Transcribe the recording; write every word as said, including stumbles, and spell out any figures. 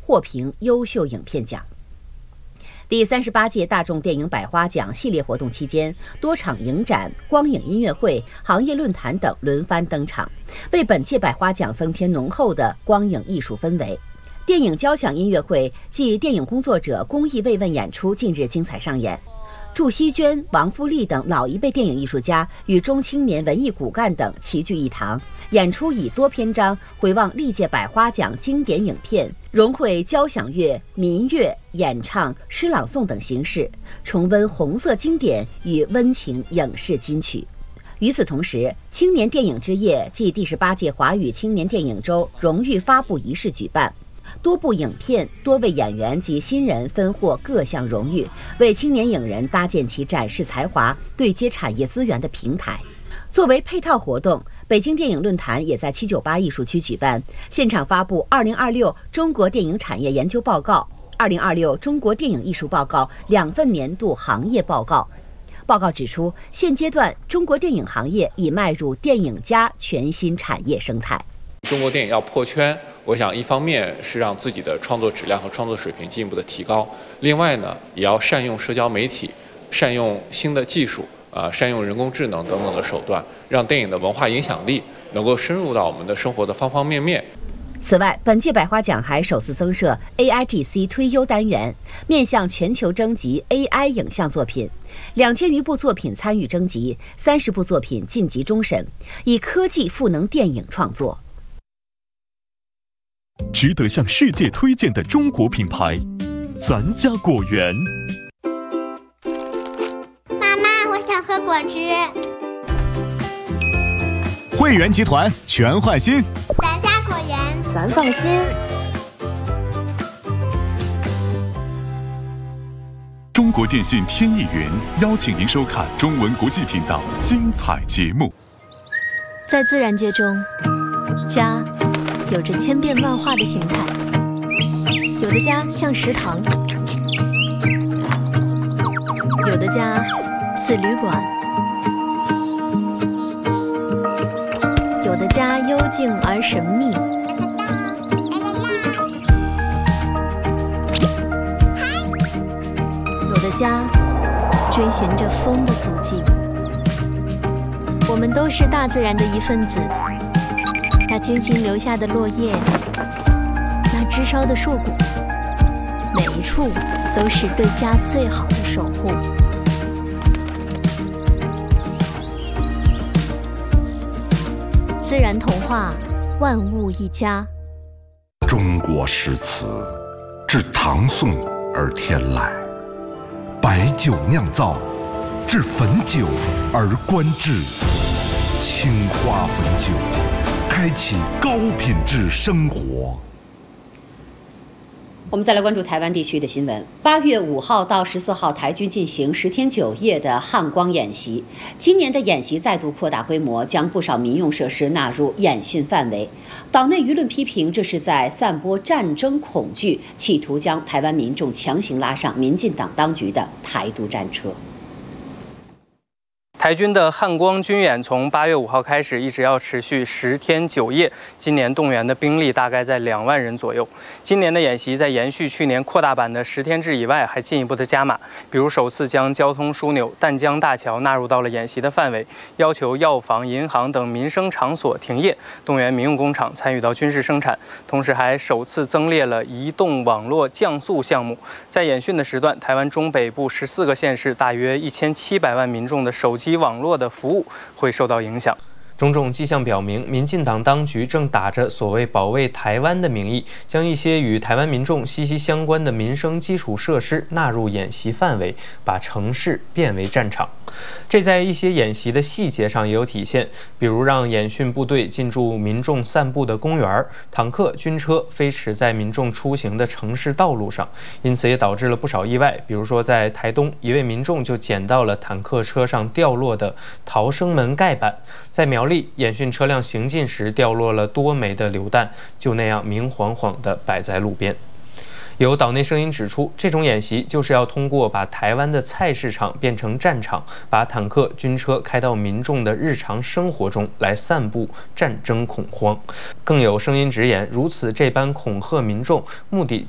获评优秀影片奖。第三十八届大众电影百花奖系列活动期间，多场影展、光影音乐会、行业论坛等轮番登场，为本届百花奖增添浓厚的光影艺术氛围。电影交响音乐会暨电影工作者公益慰问演出近日精彩上演。祝希娟、王富利等老一辈电影艺术家与中青年文艺骨干等齐聚一堂，演出以多篇章回望历届百花奖经典影片，融汇交响乐、民乐、演唱、诗朗诵等形式，重温红色经典与温情影视金曲。与此同时，青年电影之夜暨第十八届华语青年电影周荣誉发布仪式举办。多部影片、多位演员及新人分获各项荣誉，为青年影人搭建起展示才华、对接产业资源的平台。作为配套活动，北京电影论坛也在七九八艺术区举办，现场发布二零二六中国电影产业研究报告、二零二六中国电影艺术报告两份年度行业报告。报告指出，现阶段中国电影行业已迈入电影加全新产业生态。 中国电影要破圈，我想一方面是让自己的创作质量和创作水平进一步的提高，另外呢，也要善用社交媒体，善用新的技术，啊、呃，善用人工智能等等的手段，让电影的文化影响力能够深入到我们的生活的方方面面。 此外，本届百花奖还首次增设 A I G C 推优单元，面向全球征集 A I 影像作品，两千余部作品参与征集，三十部作品晋级终审，以科技赋能电影创作。 值得向世界推荐的中国品牌，咱家果园。 妈妈，我想喝果汁。 汇源集团全换新， 咱家果园， 咱放心。 中国电信天翼云邀请您收看中文国际频道精彩节目。 在自然界中，家有着千变万化的形态，有的家像食堂，有的家似旅馆，有的家幽静而神秘，有的家追寻着风的足迹。我们都是大自然的一份子，那轻轻留下的落叶，那枝梢的硕果，每一处都是对家最好的守护。自然童话，万物一家。 中国诗词，至唐宋而天来；白酒酿造，至汾酒而观致。青花汾酒，开启高品质生活。 我们再来关注台湾地区的新闻。八月五号到十四号，台军进行十天九夜的汉光演习。今年的演习再度扩大规模，将不少民用设施纳入演训范围。岛内舆论批评这是在散播战争恐惧，企图将台湾民众强行拉上民进党当局的台独战车。 台军的汉光军演从八月五号开始，一直要持续十天九夜。今年动员的兵力大概在两万人左右。今年的演习在延续去年扩大版的十天制以外，还进一步的加码，比如首次将交通枢纽淡江大桥纳入到了演习的范围，要求药房、银行等民生场所停业，动员民用工厂参与到军事生产，同时还首次增列了移动网络降速项目。在演训的时段，台湾中北部十四个县市大约一千七百万民众的手机网络的服务会受到影响。 种种迹象表明，民进党当局正打着所谓保卫台湾的名义，将一些与台湾民众息息相关的民生基础设施纳入演习范围，把城市变为战场。这在一些演习的细节上也有体现，比如让演训部队进驻民众散步的公园，坦克、军车飞驰在民众出行的城市道路上，因此也导致了不少意外。比如说，在台东，一位民众就捡到了坦克车上掉落的逃生门盖板；在苗栗，演训车辆行进时掉落了多枚的榴弹，就那样明晃晃地摆在路边。有岛内声音指出，这种演习就是要通过把台湾的菜市场变成战场，把坦克、军车开到民众的日常生活中来散布战争恐慌。更有声音直言，如此这般恐吓民众，目的